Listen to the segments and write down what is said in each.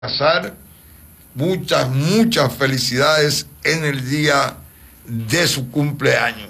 pasar muchas felicidades en el día de su cumpleaños.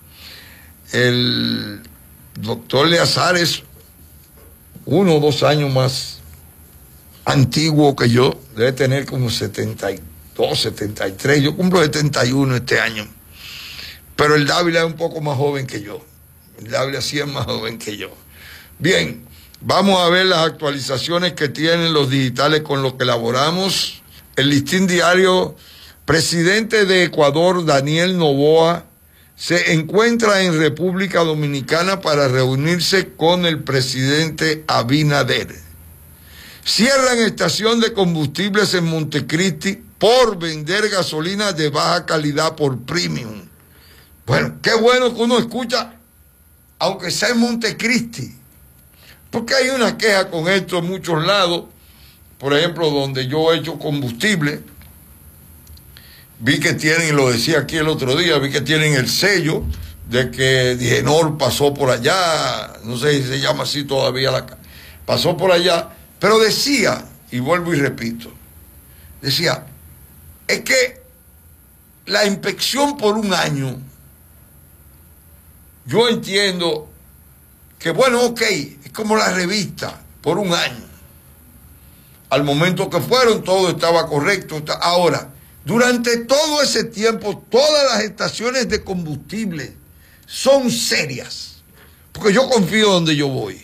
El doctor Eleazar es 1 o 2 años más antiguo que yo, debe tener como 72, 73, yo cumplo 71 este año, pero el Dávila es un poco más joven que yo, el Dávila sí es más joven que yo. Bien, vamos a ver las actualizaciones que tienen los digitales con los que elaboramos. El Listín Diario: presidente de Ecuador, Daniel Noboa, se encuentra en República Dominicana para reunirse con el presidente Abinader. Cierran estación de combustibles en Montecristi por vender gasolina de baja calidad por premium. Bueno, qué bueno que uno escucha, aunque sea en Montecristi, porque hay una queja con esto en muchos lados. Por ejemplo, donde yo he hecho combustible, vi que tienen, lo decía aquí el otro día, vi que tienen el sello de que Dienol pasó por allá, no sé si se llama así todavía, pasó por allá, pero decía, y vuelvo y repito, decía, es que la inspección por 1 año, yo entiendo que, bueno, ok, es como la revista, por 1 año. Al momento que fueron, todo estaba correcto. Ahora, durante todo ese tiempo, todas las estaciones de combustible son serias, porque yo confío donde yo voy.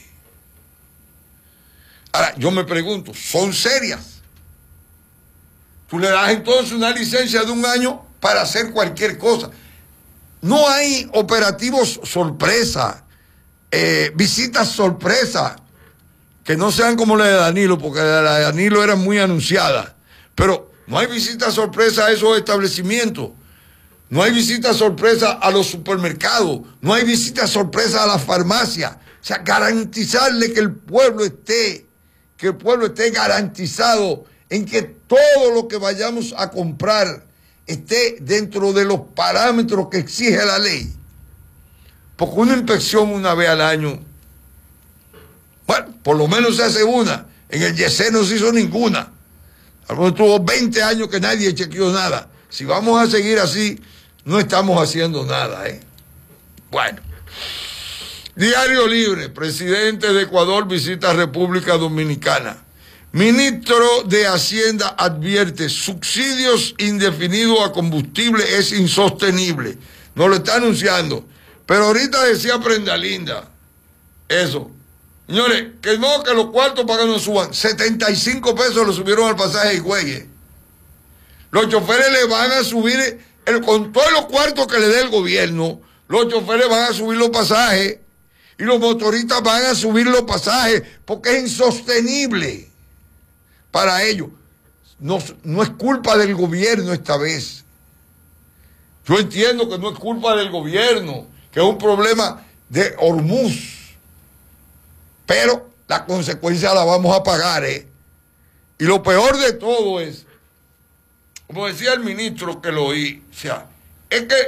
Ahora, yo me pregunto, ¿son serias? Tú le das entonces una licencia de 1 año para hacer cualquier cosa. No hay operativos sorpresa, visitas sorpresa, que no sean como la de Danilo, porque la de Danilo era muy anunciada. Pero no hay visita sorpresa a esos establecimientos. No hay visita sorpresa a los supermercados. No hay visita sorpresa a las farmacias. O sea, garantizarle que el pueblo esté garantizado en que todo lo que vayamos a comprar esté dentro de los parámetros que exige la ley. Porque una inspección 1 vez al año, bueno, por lo menos se hace una. En el YECE no se hizo ninguna. A lo mejor tuvo 20 años que nadie chequeó nada. Si vamos a seguir así, no estamos haciendo nada, ¿eh? Bueno. Diario Libre: presidente de Ecuador visita República Dominicana. Ministro de Hacienda advierte: subsidios indefinidos a combustible es insostenible. Nos lo está anunciando. Pero ahorita decía Prenda Linda eso. Señores, que no, que los cuartos para que no suban. 75 pesos lo subieron al pasaje de Higüey. Los choferes le van a subir, con todos los cuartos que le dé el gobierno, los choferes van a subir los pasajes y los motoristas van a subir los pasajes porque es insostenible para ellos. No es culpa del gobierno esta vez. Yo entiendo que no es culpa del gobierno, que es un problema de Hormuz. Pero la consecuencia la vamos a pagar, ¿eh? Y lo peor de todo es, como decía el ministro que lo oí, o sea, es que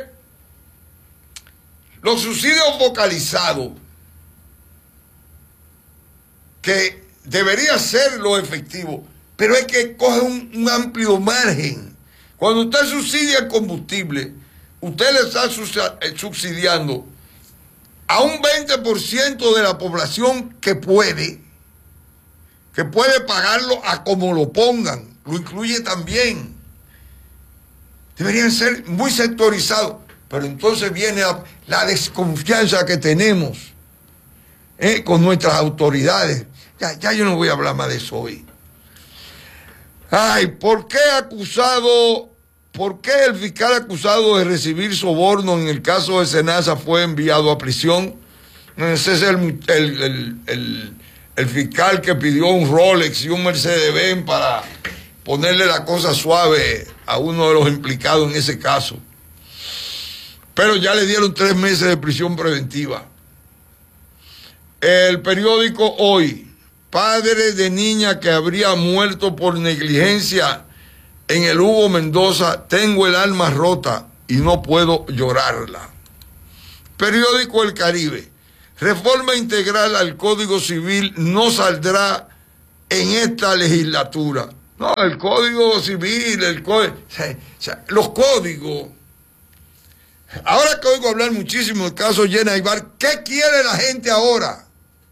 los subsidios focalizados, que debería ser lo efectivo, pero es que coge un amplio margen. Cuando usted subsidia el combustible, usted le está subsidiando a un 20% de la población que puede pagarlo a como lo pongan, lo incluye también. Deberían ser muy sectorizados, pero entonces viene la desconfianza que tenemos con nuestras autoridades. Ya yo no voy a hablar más de eso hoy. Ay, ¿por qué el fiscal acusado de recibir soborno en el caso de Senasa fue enviado a prisión? Ese es el fiscal que pidió un Rolex y un Mercedes-Benz para ponerle la cosa suave a uno de los implicados en ese caso. Pero ya le dieron 3 meses de prisión preventiva. El periódico Hoy: padre de niña que habría muerto por negligencia en el Hugo Mendoza: tengo el alma rota y no puedo llorarla. Periódico El Caribe: reforma integral al Código Civil no saldrá en esta legislatura. No, el Código Civil, los códigos. Ahora que oigo hablar muchísimo del caso Jenna Ibar, ¿qué quiere la gente ahora?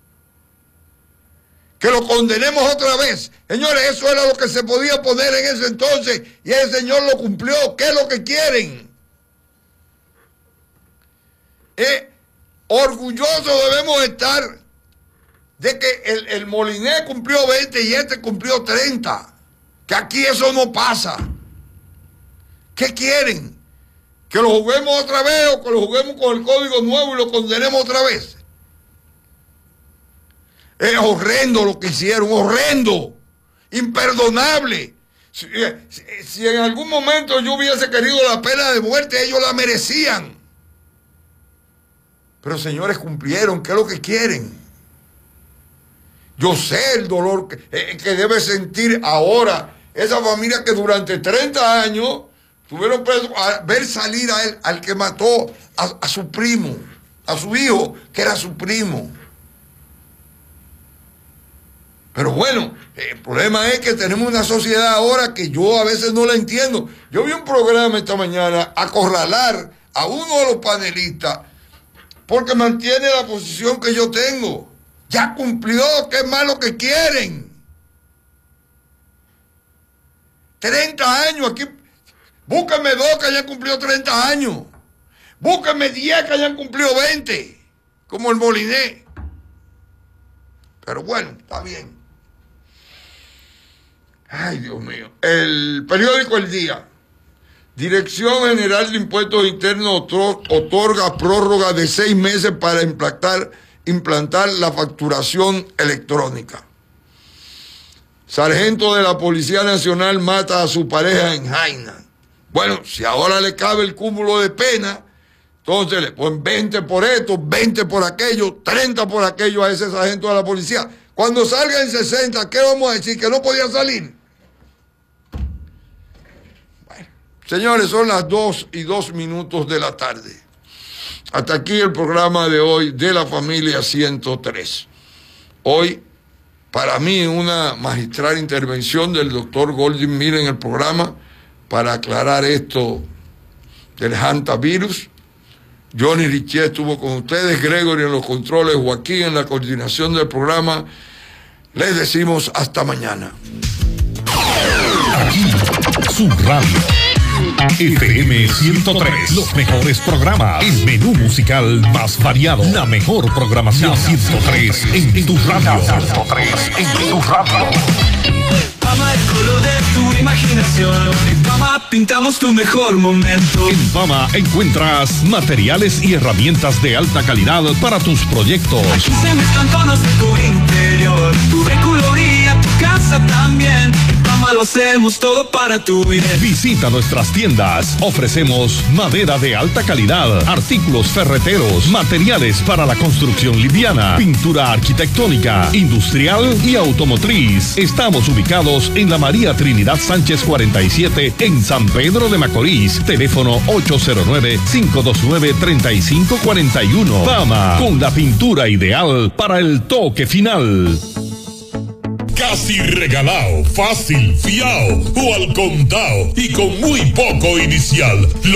Que lo condenemos otra vez. Señores, eso era lo que se podía poner en ese entonces y el señor lo cumplió. ¿Qué es lo que quieren? Orgullosos debemos estar de que el Moliné cumplió 20 y este cumplió 30. Que aquí eso no pasa. ¿Qué quieren? ¿Que lo juguemos otra vez o que lo juguemos con el código nuevo y lo condenemos otra vez? Es horrendo lo que hicieron, horrendo, imperdonable. Si en algún momento yo hubiese querido la pena de muerte, ellos la merecían. Pero señores, cumplieron. ¿Qué es lo que quieren? Yo sé el dolor que debe sentir ahora esa familia que durante 30 años tuvieron preso, a ver salir a él, al que mató a su primo, a su hijo, que era su primo. Pero bueno, el problema es que tenemos una sociedad ahora que yo a veces no la entiendo. Yo vi un programa esta mañana acorralar a uno de los panelistas porque mantiene la posición que yo tengo. Ya cumplió, ¿qué más lo que quieren? 30 años aquí. Búsquenme 2 que hayan cumplido 30 años. Búsquenme 10 que hayan cumplido 20, como el Moliné. Pero bueno, está bien. Ay, Dios mío. El periódico El Día. Dirección General de Impuestos Internos otorga prórroga de 6 meses para implantar la facturación electrónica. Sargento de la Policía Nacional mata a su pareja en Jaina. Bueno, si ahora le cabe el cúmulo de pena, entonces le ponen 20 por esto, 20 por aquello, 30 por aquello a ese sargento de la policía. Cuando salga en 60, ¿qué vamos a decir? ¿Que no podía salir? Bueno, señores, son las 2:02 de la tarde. Hasta aquí el programa de hoy de la familia 103. Hoy, para mí, una magistral intervención del doctor Golding Miller en el programa para aclarar esto del hantavirus. Johnny Richet estuvo con ustedes, Gregory en los controles, Joaquín en la coordinación del programa. Les decimos hasta mañana. Aquí, su radio. FM 103, los mejores programas, el menú musical más variado, la mejor programación. 103 en tu radio. 103 en tu radio. Fama, el color de tu imaginación. En Fama pintamos tu mejor momento. En Fama encuentras materiales y herramientas de alta calidad para tus proyectos. Aquí se mezclan tonos de tu interior, tu vehículo, tu casa también. En Fama lo hacemos todo para tu bien. Visita nuestras tiendas. Ofrecemos madera de alta calidad, artículos ferreteros, materiales para la construcción liviana, pintura arquitectónica, industrial y automotriz. Estamos ubicados en la María Trinidad Sánchez 47 en San Pedro de Macorís. Teléfono 809-529-3541. Fama, con la pintura ideal para el toque final. Casi regalado, fácil, fiao o al contado y con muy poco inicial.